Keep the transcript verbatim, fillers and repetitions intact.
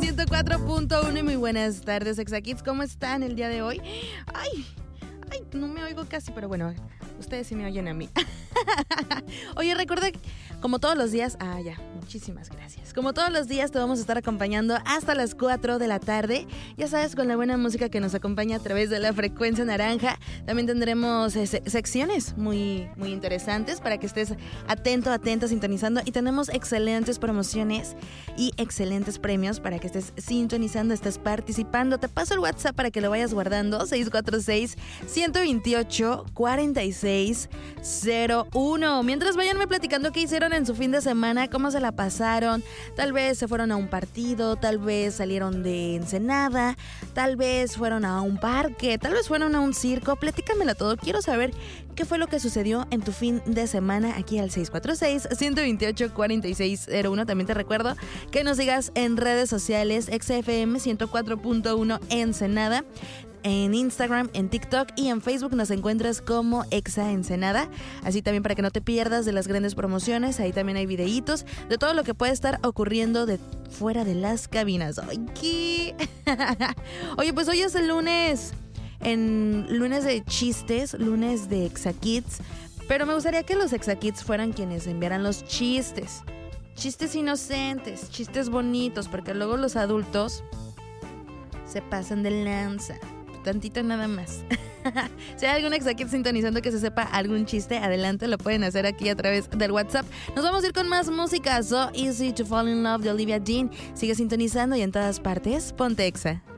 ciento cuatro punto uno y muy buenas tardes, Exa Kids. ¿Cómo están el día de hoy? Ay, ay, no me oigo casi, pero bueno, ustedes sí me oyen a mí. Oye, recuerda que como todos los días, ah, ya, muchísimas gracias. Como todos los días te vamos a estar acompañando hasta las cuatro de la tarde. Ya sabes, con la buena música que nos acompaña a través de la frecuencia naranja. También tendremos eh, secciones muy, muy interesantes para que estés atento, atenta, sintonizando. Y tenemos excelentes promociones y excelentes premios para que estés sintonizando, estés participando. Te paso el WhatsApp para que lo vayas guardando. seis cuatro seis, uno dos ocho, cuatro seis cero uno. Mientras vayanme platicando qué hicieron en su fin de semana, cómo se la pasaron. Tal vez se fueron a un partido, tal vez salieron de Ensenada, tal vez fueron a un parque, tal vez fueron a un circo. Platícamelo todo. Quiero saber qué fue lo que sucedió en tu fin de semana aquí al seis cuatro seis, uno dos ocho, cuatro seis cero uno. También te recuerdo que nos sigas en redes sociales, Exa F M ciento cuatro punto uno Ensenada. En Instagram, en TikTok y en Facebook nos encuentras como Exa Ensenada. Así también para que no te pierdas de las grandes promociones. Ahí también hay videitos de todo lo que puede estar ocurriendo de fuera de las cabinas. ¡Ay, qué! Oye, pues hoy es el lunes. En lunes de chistes, lunes de Exa Kids. Pero me gustaría que los Exa Kids fueran quienes enviaran los chistes. Chistes inocentes, chistes bonitos, porque luego los adultos se pasan de lanza. Tantito nada más. Si hay algún Exa Kid sintonizando que se sepa algún chiste, adelante, lo pueden hacer aquí a través del WhatsApp. Nos vamos a ir con más música. So Easy to Fall in Love de Olivia Dean. Sigue sintonizando y en todas partes, ponte Exa.